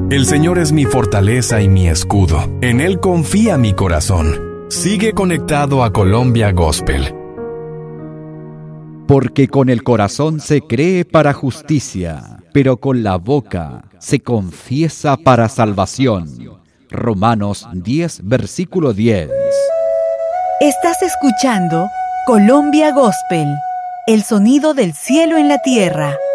El Señor es mi fortaleza y mi escudo. En Él confía mi corazón. Sigue conectado a Colombia Gospel. Porque con el corazón se cree para justicia, pero con la boca se confiesa para salvación. Romanos 10, versículo 10. Estás escuchando Colombia Gospel, el sonido del cielo en la tierra.